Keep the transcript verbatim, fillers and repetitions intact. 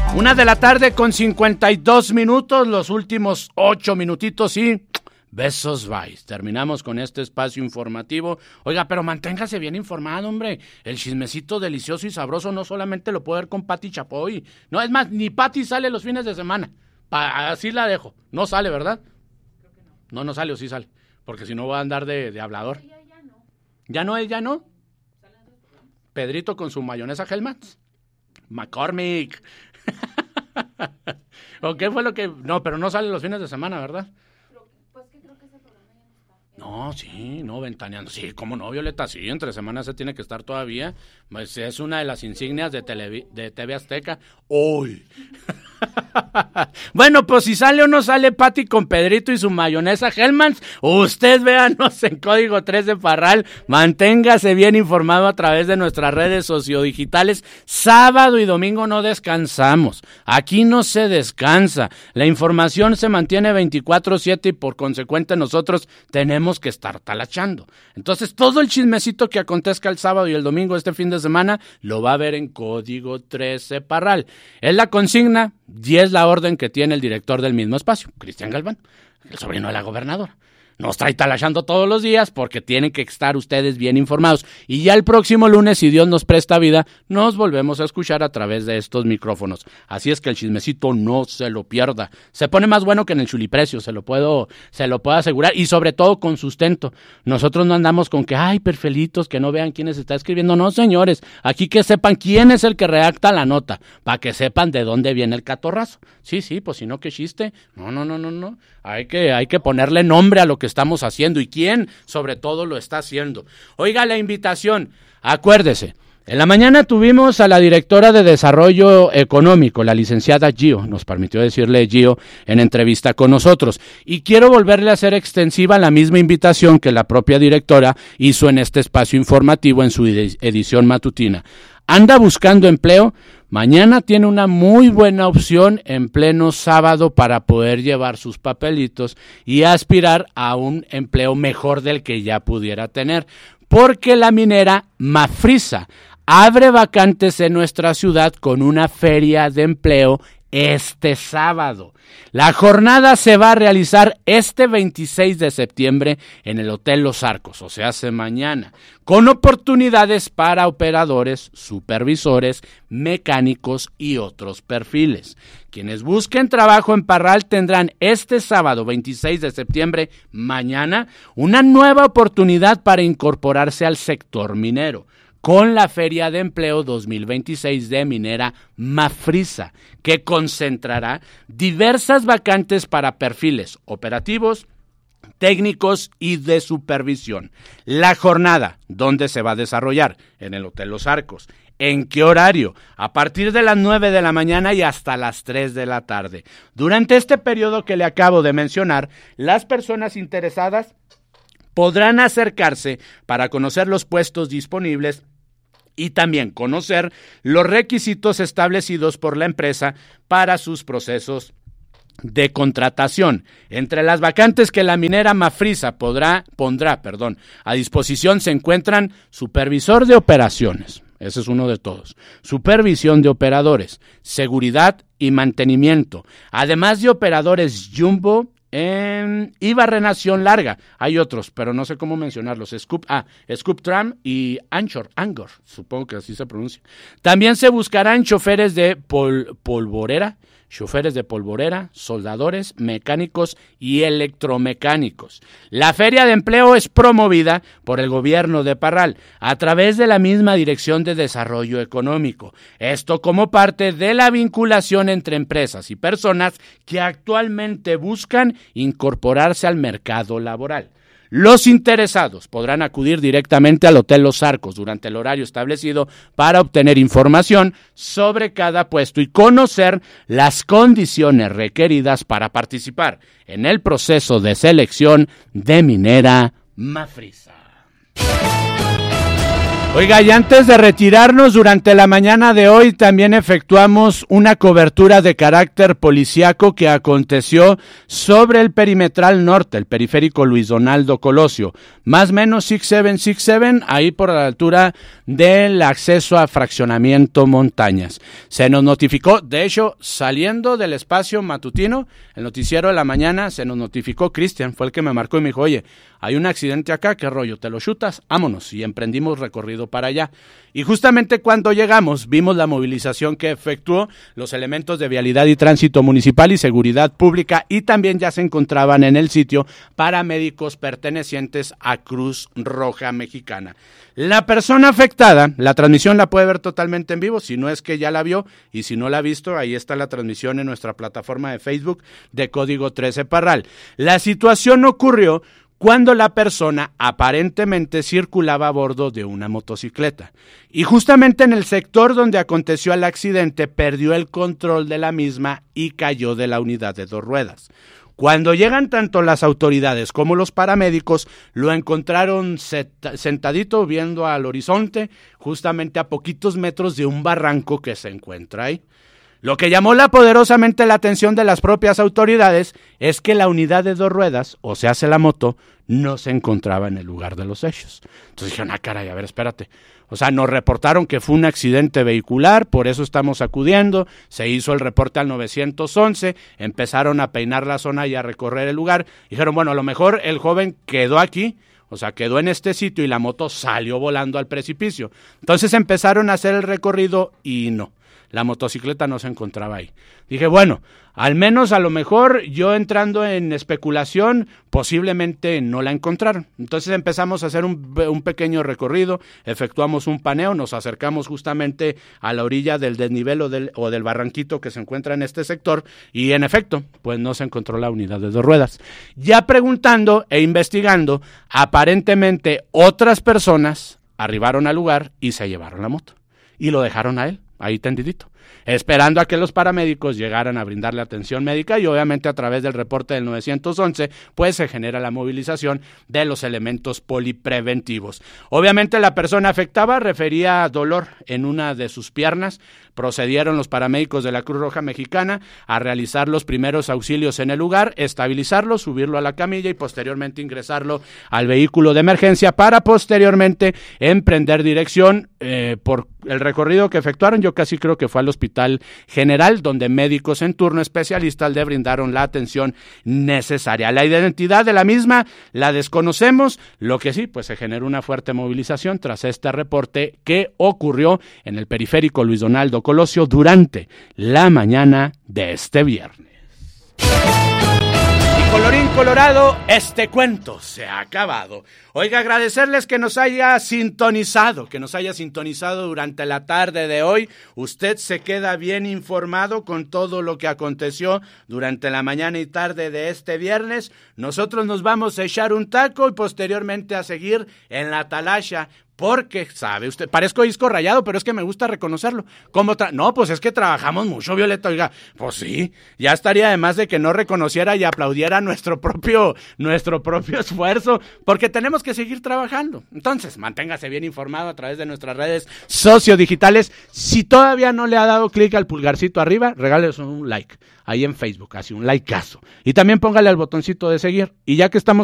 Una de la tarde con cincuenta y dos minutos, los últimos ocho minutitos y besos, bye. Terminamos con este espacio informativo. Oiga, pero manténgase bien informado, hombre. El chismecito delicioso y sabroso no solamente lo puede ver con Pati Chapoy. No, es más, ni Pati sale los fines de semana. Pa- así la dejo. No sale, ¿verdad? Creo que no. No, no sale o sí sale. Porque si no va a andar de, de hablador. Ella ya no. ¿Ya no, ella no? Salen otros programas. Pedrito con su mayonesa Hellmann's. McCormick. ¿O qué fue lo que...? No, pero no sale los fines de semana, ¿verdad? Pero, pues que creo que ese programa ya no está. No, sí, no, ventaneando. Sí, cómo no, Violeta, sí, entre semanas se tiene que estar todavía. Pues es una de las insignias de, Televi- de T V Azteca. ¡Uy! Bueno, pues si sale o no sale Pati con Pedrito y su mayonesa Hellmann's, usted véanos en Código tres de Parral, manténgase bien informado a través de nuestras redes sociodigitales. Sábado y domingo no descansamos, aquí no se descansa, la información se mantiene veinticuatro siete y por consecuente nosotros tenemos que estar talachando. Entonces todo el chismecito que acontezca el sábado y el domingo este fin de semana lo va a ver en Código trece Parral. Es la consigna y es la orden que tiene el director del mismo espacio, Cristian Galván, el sobrino de la gobernadora. Nos trae talachando todos los días porque tienen que estar ustedes bien informados. Y ya el próximo lunes, si Dios nos presta vida, nos volvemos a escuchar a través de estos micrófonos. Así es que el chismecito no se lo pierda. Se pone más bueno que en el chuliprecio, se lo puedo, se lo puedo asegurar. Y sobre todo con sustento. Nosotros no andamos con que, ay, perfelitos, que no vean quién se está escribiendo. No, señores, aquí que sepan quién es el que redacta la nota, para que sepan de dónde viene el catorrazo. Sí, sí, pues si no, qué chiste. No, no, no, no, no. Hay que, hay que ponerle nombre a lo que estamos haciendo y quién sobre todo lo está haciendo. Oiga la invitación, acuérdese, en la mañana tuvimos a la directora de Desarrollo Económico, la licenciada Gio, nos permitió decirle Gio en entrevista con nosotros, y quiero volverle a hacer extensiva la misma invitación que la propia directora hizo en este espacio informativo en su edición matutina. ¿Anda buscando empleo? Mañana tiene una muy buena opción en pleno sábado para poder llevar sus papelitos y aspirar a un empleo mejor del que ya pudiera tener, porque la minera Mafrisa abre vacantes en nuestra ciudad con una feria de empleo este sábado. La jornada se va a realizar este veintiséis de septiembre en el Hotel Los Arcos, o sea, hace mañana, con oportunidades para operadores, supervisores, mecánicos y otros perfiles. Quienes busquen trabajo en Parral tendrán este sábado veintiséis de septiembre, mañana, una nueva oportunidad para incorporarse al sector minero, con la Feria de Empleo dos mil veintiséis de Minera Mafrisa, que concentrará diversas vacantes para perfiles operativos, técnicos y de supervisión. La jornada, ¿dónde se va a desarrollar? En el Hotel Los Arcos. ¿En qué horario? A partir de las nueve de la mañana y hasta las tres de la tarde. Durante este periodo que le acabo de mencionar, las personas interesadas podrán acercarse para conocer los puestos disponibles y también conocer los requisitos establecidos por la empresa para sus procesos de contratación. Entre las vacantes que la minera Mafrisa podrá, pondrá perdón, a disposición se encuentran supervisor de operaciones, ese es uno de todos, supervisión de operadores, seguridad y mantenimiento, además de operadores jumbo, en y barrenación larga. Hay otros, pero no sé cómo mencionarlos. Scoop, ah, Scoop Tram y Anchor, Angor, supongo que así se pronuncia. También se buscarán choferes de pol, polvorera, choferes de polvorera, soldadores, mecánicos y electromecánicos. La Feria de Empleo es promovida por el gobierno de Parral a través de la misma Dirección de Desarrollo Económico. Esto como parte de la vinculación entre empresas y personas que actualmente buscan incorporarse al mercado laboral. Los interesados podrán acudir directamente al Hotel Los Arcos durante el horario establecido para obtener información sobre cada puesto y conocer las condiciones requeridas para participar en el proceso de selección de Minera Mafrisa. Oiga, y antes de retirarnos, durante la mañana de hoy también efectuamos una cobertura de carácter policíaco que aconteció sobre el perimetral norte, el periférico Luis Donaldo Colosio, más o menos sesenta y siete sesenta y siete, ahí por la altura del acceso a fraccionamiento Montañas. Se nos notificó, de hecho, saliendo del espacio matutino, el noticiero de la mañana, se nos notificó, Cristian fue el que me marcó y me dijo, oye, hay un accidente acá, ¿qué rollo? ¿Te lo chutas? Vámonos, y emprendimos recorrido para allá. Y justamente cuando llegamos, vimos la movilización que efectuó los elementos de Vialidad y Tránsito Municipal y Seguridad Pública, y también ya se encontraban en el sitio paramédicos pertenecientes a Cruz Roja Mexicana. La persona afectada, la transmisión la puede ver totalmente en vivo, si no es que ya la vio, y si no la ha visto, ahí está la transmisión en nuestra plataforma de Facebook de Código trece Parral. La situación ocurrió cuando la persona aparentemente circulaba a bordo de una motocicleta. Y justamente en el sector donde aconteció el accidente, perdió el control de la misma y cayó de la unidad de dos ruedas. Cuando llegan tanto las autoridades como los paramédicos, lo encontraron sentadito viendo al horizonte, justamente a poquitos metros de un barranco que se encuentra ahí. Lo que llamó la poderosamente la atención de las propias autoridades es que la unidad de dos ruedas, o sea, hace la moto, no se encontraba en el lugar de los hechos. Entonces dijeron, ah, caray, a ver, espérate. O sea, nos reportaron que fue un accidente vehicular, por eso estamos acudiendo, se hizo el reporte al nueve once, empezaron a peinar la zona y a recorrer el lugar. Dijeron, bueno, a lo mejor el joven quedó aquí, o sea, quedó en este sitio y la moto salió volando al precipicio. Entonces empezaron a hacer el recorrido y no. La motocicleta no se encontraba ahí. Dije, bueno, al menos a lo mejor yo entrando en especulación, posiblemente no la encontraron. Entonces empezamos a hacer un, un pequeño recorrido, efectuamos un paneo, nos acercamos justamente a la orilla del desnivel o del, o del barranquito que se encuentra en este sector y en efecto, pues no se encontró la unidad de dos ruedas. Ya preguntando e investigando, aparentemente otras personas arribaron al lugar y se llevaron la moto y lo dejaron a él ahí tendidito, esperando a que los paramédicos llegaran a brindarle atención médica y obviamente a través del reporte del nueve once, pues se genera la movilización de los elementos polipreventivos. Obviamente la persona afectada refería dolor en una de sus piernas, procedieron los paramédicos de la Cruz Roja Mexicana a realizar los primeros auxilios en el lugar, estabilizarlo, subirlo a la camilla y posteriormente ingresarlo al vehículo de emergencia para posteriormente emprender dirección eh, por el recorrido que efectuaron. Yo casi creo que fue al Hospital General, donde médicos en turno especialistas le brindaron la atención necesaria. La identidad de la misma la desconocemos, lo que sí, pues se generó una fuerte movilización tras este reporte que ocurrió en el periférico Luis Donaldo Colosio durante la mañana de este viernes. Colorín colorado, este cuento se ha acabado. Oiga, agradecerles que nos haya sintonizado, que nos haya sintonizado durante la tarde de hoy. Usted se queda bien informado con todo lo que aconteció durante la mañana y tarde de este viernes. Nosotros nos vamos a echar un taco y posteriormente a seguir en la Atalaya. Porque, sabe usted, parezco disco rayado, pero es que me gusta reconocerlo. ¿Cómo tra- no, pues es que trabajamos mucho, Violeta, oiga, pues sí, ya estaría además de que no reconociera y aplaudiera nuestro propio, nuestro propio esfuerzo, porque tenemos que seguir trabajando. Entonces, manténgase bien informado a través de nuestras redes sociodigitales. Si todavía no le ha dado clic al pulgarcito arriba, regálenos un like, ahí en Facebook, así un likeazo. Y también póngale al botoncito de seguir, y ya que estamos